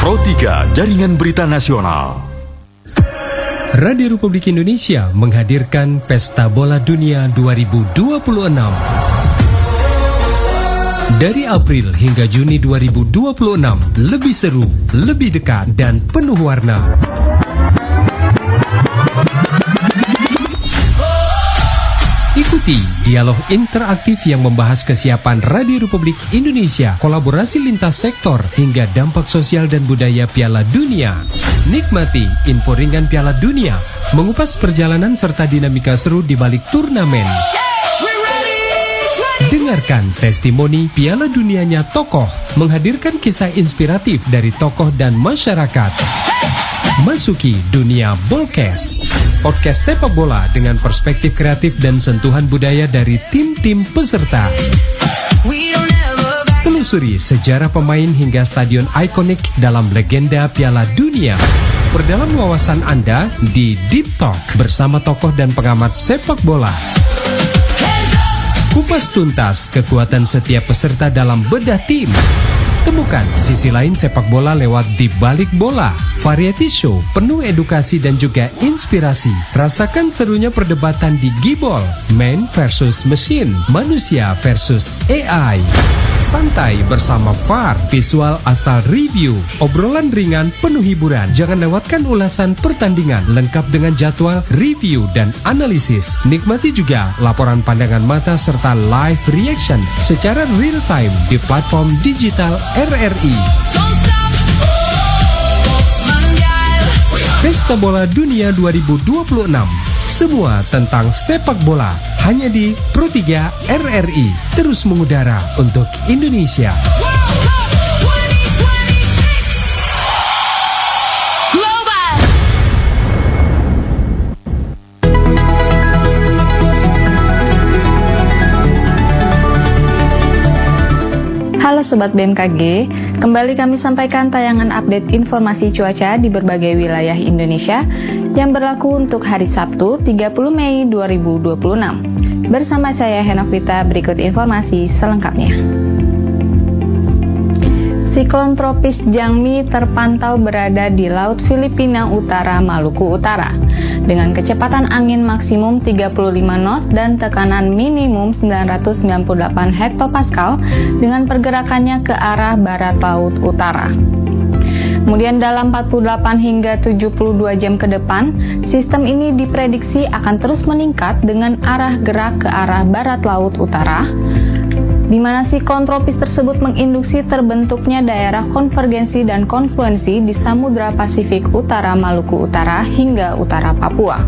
Pro 3 Jaringan Berita Nasional. Radio Republik Indonesia menghadirkan Pesta Bola Dunia 2026. Dari April hingga Juni 2026, lebih seru, lebih dekat, dan penuh warna. Ikuti dialog interaktif yang membahas kesiapan Radio Republik Indonesia, kolaborasi lintas sektor, hingga dampak sosial dan budaya Piala Dunia. Nikmati info ringan Piala Dunia, mengupas perjalanan serta dinamika seru di balik turnamen. Dengarkan testimoni Piala Dunianya tokoh, menghadirkan kisah inspiratif dari tokoh dan masyarakat. Masuki dunia Bolcast, podcast sepak bola dengan perspektif kreatif dan sentuhan budaya dari tim-tim peserta. Telusuri sejarah pemain hingga stadion ikonik dalam legenda Piala Dunia. Perdalam wawasan Anda di Deep Talk bersama tokoh dan pengamat sepak bola. Kupas tuntas kekuatan setiap peserta dalam bedah tim. Temukan sisi lain sepak bola lewat Di Balik Bola, variety show penuh edukasi dan juga inspirasi. Rasakan serunya perdebatan di Gibol, man versus machine, manusia versus AI. Santai bersama VAR, visual asal review, obrolan ringan penuh hiburan. Jangan lewatkan ulasan pertandingan lengkap dengan jadwal, review, dan analisis. Nikmati juga laporan pandangan mata serta live reaction secara real time di platform digital RRI. Pesta Bola Dunia 2026. Semua tentang sepak bola hanya di Pro 3 RRI. Terus mengudara untuk Indonesia. Halo Sobat BMKG, kembali kami sampaikan tayangan update informasi cuaca di berbagai wilayah Indonesia yang berlaku untuk hari Sabtu 30 Mei 2026. Bersama saya Henofita, berikut informasi selengkapnya. Siklon tropis Jangmi terpantau berada di Laut Filipina Utara, Maluku Utara, dengan kecepatan angin maksimum 35 knot dan tekanan minimum 998 hektopascal dengan pergerakannya ke arah barat laut utara. Kemudian dalam 48 hingga 72 jam ke depan, sistem ini diprediksi akan terus meningkat dengan arah gerak ke arah barat laut utara, di mana siklon tropis tersebut menginduksi terbentuknya daerah konvergensi dan konfluensi di Samudra Pasifik Utara Maluku Utara hingga utara Papua.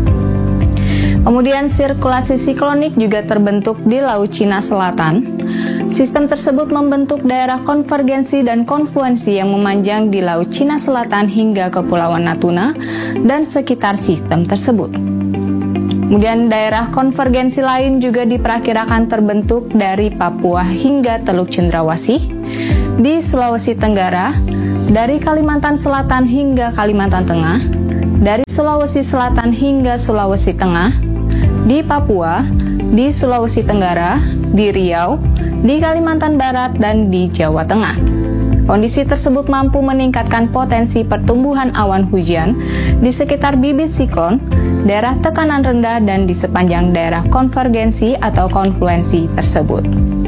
Kemudian sirkulasi siklonik juga terbentuk di Laut Cina Selatan. Sistem tersebut membentuk daerah konvergensi dan konfluensi yang memanjang di Laut Cina Selatan hingga Kepulauan Natuna dan sekitar sistem tersebut. Kemudian daerah konvergensi lain juga diperkirakan terbentuk dari Papua hingga Teluk Cendrawasih, di Sulawesi Tenggara, dari Kalimantan Selatan hingga Kalimantan Tengah, dari Sulawesi Selatan hingga Sulawesi Tengah, di Papua, di Sulawesi Tenggara, di Riau, di Kalimantan Barat, dan di Jawa Tengah. Kondisi tersebut mampu meningkatkan potensi pertumbuhan awan hujan di sekitar bibit siklon, daerah tekanan rendah, dan di sepanjang daerah konvergensi atau konfluensi tersebut.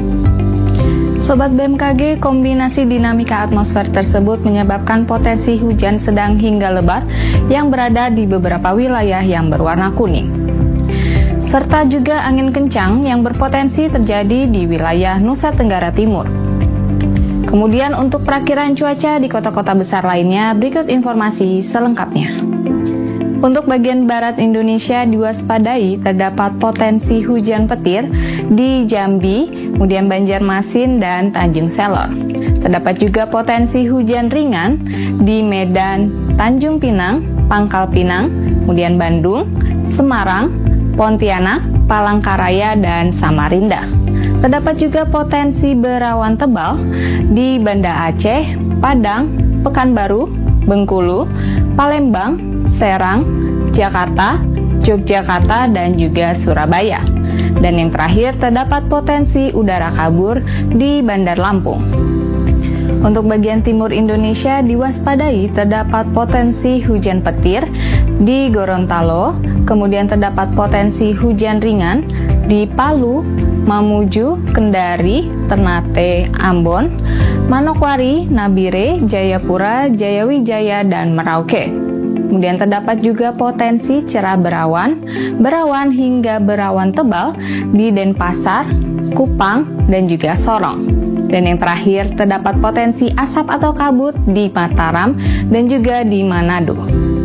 Sobat BMKG, kombinasi dinamika atmosfer tersebut menyebabkan potensi hujan sedang hingga lebat yang berada di beberapa wilayah yang berwarna kuning. Serta juga angin kencang yang berpotensi terjadi di wilayah Nusa Tenggara Timur. Kemudian untuk perakiran cuaca di kota-kota besar lainnya, berikut informasi selengkapnya. Untuk bagian barat Indonesia diwaspadai terdapat potensi hujan petir di Jambi, kemudian Banjarmasin, dan Tanjung Selor. Terdapat juga potensi hujan ringan di Medan, Tanjung Pinang, Pangkal Pinang, kemudian Bandung, Semarang, Pontianak, Palangkaraya, dan Samarinda. Terdapat juga potensi berawan tebal di Banda Aceh, Padang, Pekanbaru, Bengkulu, Palembang, Serang, Jakarta, Yogyakarta, dan juga Surabaya. Dan yang terakhir, terdapat potensi udara kabur di Bandar Lampung. Untuk bagian timur Indonesia diwaspadai terdapat potensi hujan petir di Gorontalo, kemudian terdapat potensi hujan ringan di Palu, Mamuju, Kendari, Ternate, Ambon, Manokwari, Nabire, Jayapura, Jayawijaya, dan Merauke. Kemudian terdapat juga potensi cerah berawan hingga berawan tebal di Denpasar, Kupang, dan juga Sorong. Dan yang terakhir, terdapat potensi asap atau kabut di Mataram dan juga di Manado.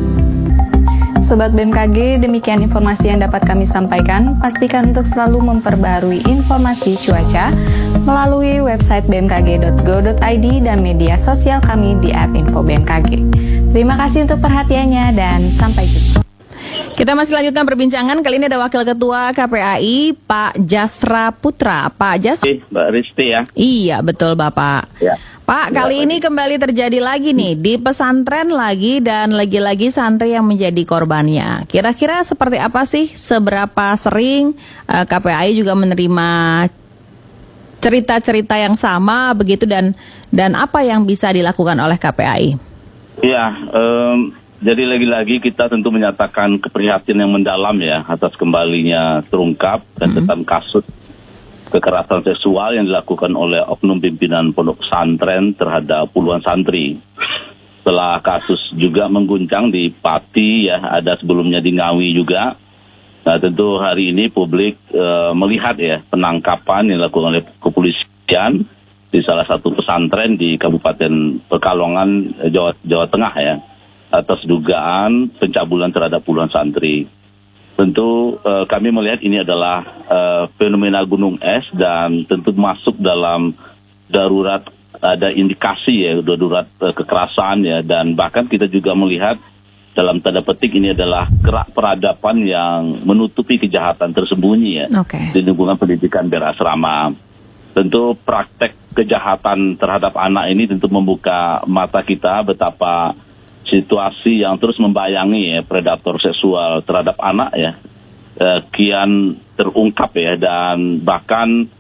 Sobat BMKG, demikian informasi yang dapat kami sampaikan. Pastikan untuk selalu memperbarui informasi cuaca melalui website bmkg.go.id dan media sosial kami di @infobmkg. Terima kasih untuk perhatiannya dan sampai jumpa. Kita masih lanjutkan perbincangan. Kali ini ada Wakil Ketua KPAI, Pak Jasra Putra. Pak Jasra. Mbak Risti ya. Iya, betul Bapak. Ya. Pak, kali ini kembali terjadi lagi nih di pesantren lagi dan lagi-lagi santri yang menjadi korbannya. Kira-kira seperti apa sih? Seberapa sering KPAI juga menerima cerita-cerita yang sama begitu dan apa yang bisa dilakukan oleh KPAI? Iya, jadi lagi-lagi kita tentu menyatakan keprihatinan yang mendalam ya atas kembalinya terungkap dan tentang kasus kekerasan seksual yang dilakukan oleh oknum pimpinan pondok pesantren terhadap puluhan santri. Setelah kasus juga mengguncang di Pati ya, ada sebelumnya di Ngawi juga. Nah tentu hari ini publik melihat ya penangkapan yang dilakukan oleh kepolisian di salah satu pesantren di Kabupaten Pekalongan, Jawa Tengah ya, atas dugaan pencabulan terhadap puluhan santri. Tentu kami melihat ini adalah fenomena gunung es dan tentu masuk dalam darurat, ada indikasi ya darurat kekerasan ya, dan bahkan kita juga melihat dalam tanda petik ini adalah gerak peradaban yang menutupi kejahatan tersembunyi ya di lingkungan pendidikan berasrama. Tentu praktek kejahatan terhadap anak ini tentu membuka mata kita betapa situasi yang terus membayangi ya, predator seksual terhadap anak ya kian terungkap ya, dan bahkan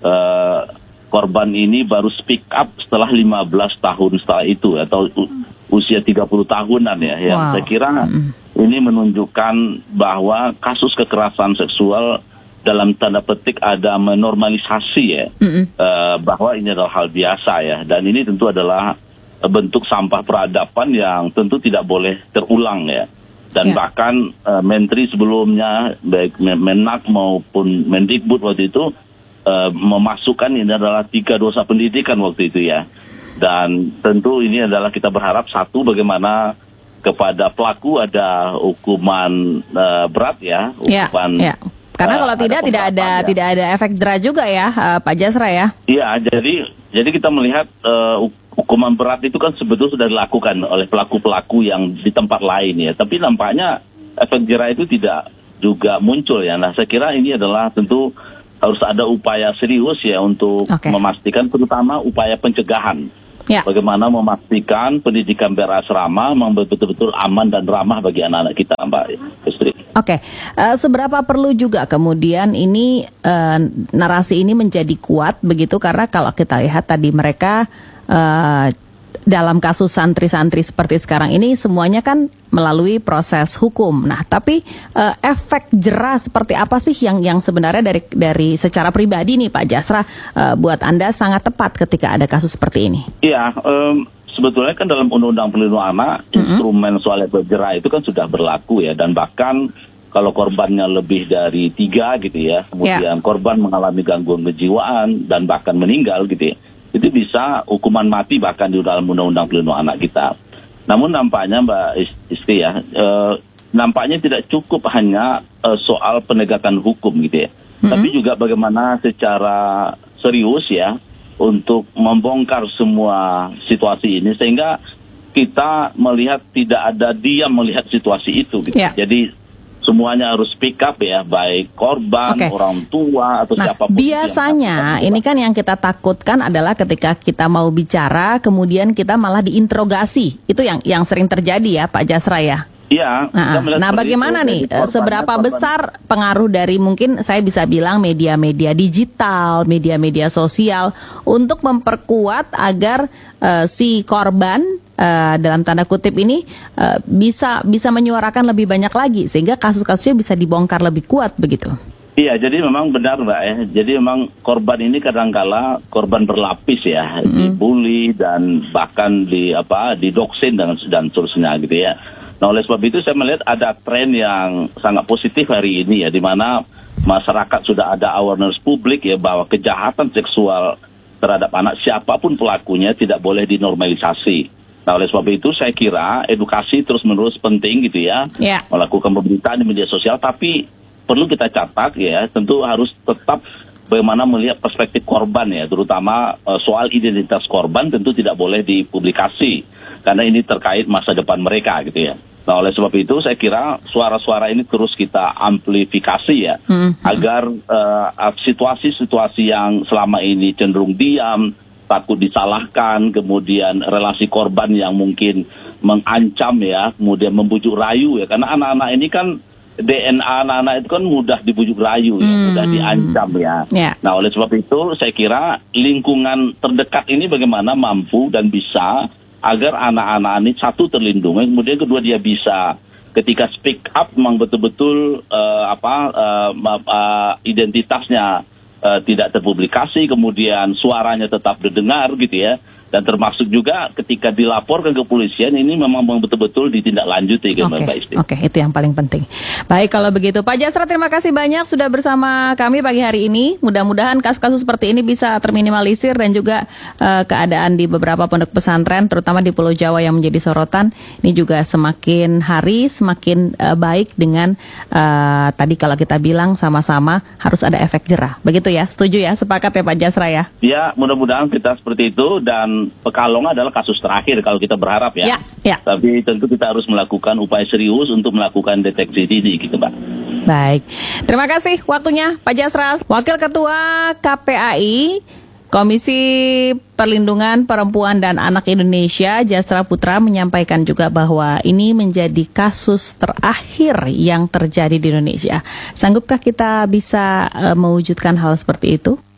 korban ini baru speak up setelah 15 tahun setelah itu atau usia 30 tahunan ya, yang saya kira ini menunjukkan bahwa kasus kekerasan seksual dalam tanda petik ada menormalisasi ya, bahwa ini adalah hal biasa ya, dan ini tentu adalah bentuk sampah peradaban yang tentu tidak boleh terulang ya. Dan bahkan menteri sebelumnya baik Menak maupun Mendikbud waktu itu memasukkan ini adalah 3 dosa pendidikan waktu itu ya. Dan tentu ini adalah kita berharap satu, bagaimana kepada pelaku ada hukuman berat ya, hukuman karena kalau tidak ada efek jera juga ya, Pak Jasra ya. Iya, jadi kita melihat hukuman berat itu kan sebetulnya sudah dilakukan oleh pelaku-pelaku yang di tempat lain ya. Tapi nampaknya efek jera itu tidak juga muncul ya. Nah saya kira ini adalah tentu harus ada upaya serius ya untuk memastikan, terutama upaya pencegahan. Ya. Bagaimana memastikan pendidikan berasrama memang betul-betul aman dan ramah bagi anak-anak kita, Mbak Istri. Seberapa perlu juga kemudian ini narasi ini menjadi kuat begitu, karena kalau kita lihat tadi mereka dalam kasus santri-santri seperti sekarang ini semuanya kan melalui proses hukum. Nah, tapi efek jera seperti apa sih yang sebenarnya dari secara pribadi nih Pak Jasra buat Anda sangat tepat ketika ada kasus seperti ini? Iya, sebetulnya kan dalam Undang-Undang Perlindungan Anak instrumen soal efek jera itu kan sudah berlaku ya, dan bahkan kalau korbannya lebih dari 3 gitu ya, kemudian korban mengalami gangguan kejiwaan dan bahkan meninggal gitu ya, itu bisa hukuman mati bahkan di dalam Undang-Undang Perlindungan Anak kita. Namun nampaknya Mbak Istri ya, nampaknya tidak cukup hanya soal penegakan hukum gitu ya, tapi juga bagaimana secara serius ya untuk membongkar semua situasi ini sehingga kita melihat tidak ada diam melihat situasi itu gitu. Jadi semuanya harus speak up ya, baik korban, orang tua atau siapapun. Biasanya ini kan yang kita takutkan adalah ketika kita mau bicara kemudian kita malah diinterogasi. Itu yang sering terjadi ya Pak Jasra ya. Iya. Nah, bagaimana nih seberapa besar pengaruh dari mungkin saya bisa bilang media-media digital, media-media sosial untuk memperkuat agar si korban dalam tanda kutip ini bisa menyuarakan lebih banyak lagi sehingga kasus-kasusnya bisa dibongkar lebih kuat begitu. Iya, jadi memang benar Mbak ya. Jadi memang korban ini kadangkala korban berlapis ya, dibully dan bahkan didoksin dan seterusnya gitu ya. Nah, oleh sebab itu saya melihat ada tren yang sangat positif hari ini ya, di mana masyarakat sudah ada awareness publik ya bahwa kejahatan seksual terhadap anak siapapun pelakunya tidak boleh dinormalisasi. Nah, oleh sebab itu saya kira edukasi terus-menerus penting gitu ya, melakukan pemberitaan di media sosial, tapi perlu kita catat ya, tentu harus tetap bagaimana melihat perspektif korban ya, terutama soal identitas korban tentu tidak boleh dipublikasi, karena ini terkait masa depan mereka gitu ya. Nah, oleh sebab itu saya kira suara-suara ini terus kita amplifikasi ya, agar situasi-situasi yang selama ini cenderung diam, takut disalahkan, kemudian relasi korban yang mungkin mengancam ya, kemudian membujuk rayu ya, karena anak-anak ini kan DNA anak-anak itu kan mudah dibujuk rayu ya, mudah diancam ya. Nah, oleh sebab itu saya kira lingkungan terdekat ini bagaimana mampu dan bisa agar anak-anak ini satu terlindungi, kemudian kedua dia bisa ketika speak up memang betul-betul identitasnya tidak terpublikasi, kemudian suaranya tetap didengar gitu ya. Dan termasuk juga ketika dilaporkan ke polisian ini memang betul-betul ditindaklanjuti Mbak Isti. Oke, itu yang paling penting. Baik, kalau begitu Pak Jasra, terima kasih banyak sudah bersama kami pagi hari ini. Mudah-mudahan kasus-kasus seperti ini bisa terminimalisir dan juga keadaan di beberapa pondok pesantren terutama di Pulau Jawa yang menjadi sorotan ini juga semakin hari semakin baik dengan tadi kalau kita bilang sama-sama harus ada efek jerah. Begitu ya? Setuju ya? Sepakat ya Pak Jasra ya? Ya, mudah-mudahan kita seperti itu, dan Pekalongan adalah kasus terakhir kalau kita berharap ya. Tapi tentu kita harus melakukan upaya serius untuk melakukan deteksi dini gitu Mbak. Baik, terima kasih waktunya Pak Jasra, Wakil Ketua KPAI Komisi Perlindungan Perempuan dan Anak Indonesia, Jasra Putra menyampaikan juga bahwa ini menjadi kasus terakhir yang terjadi di Indonesia. Sanggupkah kita bisa mewujudkan hal seperti itu?